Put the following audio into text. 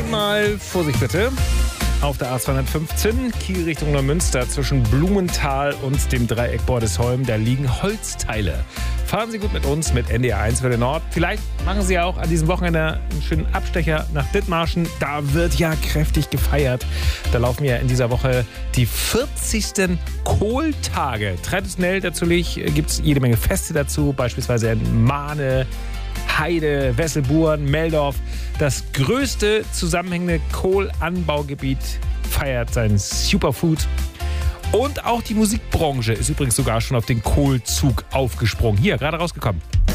Einmal Vorsicht bitte. Auf der A215, Kiel Richtung Neumünster, zwischen Blumenthal und dem Dreieck Bordesholm, da liegen Holzteile. Fahren Sie gut mit uns mit NDR 1 Welle Nord. Vielleicht machen Sie auch an diesem Wochenende einen schönen Abstecher nach Dithmarschen. Da wird ja kräftig gefeiert. Da laufen ja in dieser Woche die 40. Kohltage. Traditionell natürlich gibt es jede Menge Feste dazu, beispielsweise in Mahne, Heide, Wesselburen, Meldorf. Das größte zusammenhängende Kohlanbaugebiet feiert sein Superfood. Und auch die Musikbranche ist übrigens sogar schon auf den Kohlzug aufgesprungen. Hier, gerade rausgekommen.